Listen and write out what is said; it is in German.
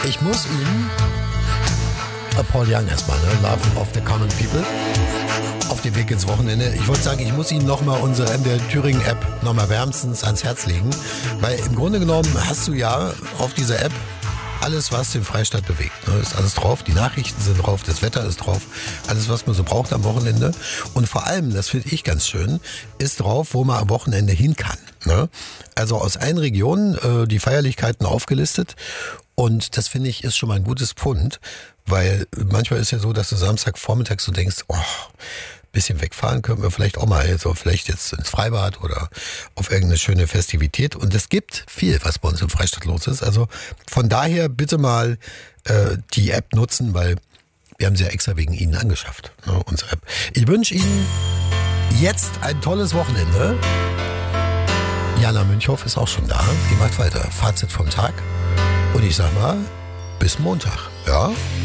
Ich muss ihn, Paul Young erstmal, ne? Love of the Common People, auf den Weg ins Wochenende. Ich wollte sagen, ich muss Ihnen nochmal unsere MDR Thüringen-App nochmal wärmstens ans Herz legen, weil im Grunde genommen hast du ja auf dieser App alles, was den Freistaat bewegt. Ist alles drauf, die Nachrichten sind drauf, das Wetter ist drauf, alles, was man so braucht am Wochenende. Und vor allem, das finde ich ganz schön, ist drauf, wo man am Wochenende hin kann. Also aus allen Regionen die Feierlichkeiten aufgelistet. Und das finde ich ist schon mal ein gutes Pfund, weil manchmal ist ja so, dass du Samstagvormittag so denkst, bisschen wegfahren können wir vielleicht auch mal, so vielleicht jetzt ins Freibad oder auf irgendeine schöne Festivität. Und es gibt viel, was bei uns im Freistaat los ist. Also von daher bitte mal die App nutzen, weil wir haben sie ja extra wegen Ihnen angeschafft, unsere App. Ich wünsche Ihnen jetzt ein tolles Wochenende. Jana Münchhoff ist auch schon da. Die macht weiter. Fazit vom Tag. Und ich sag mal, bis Montag. Ja?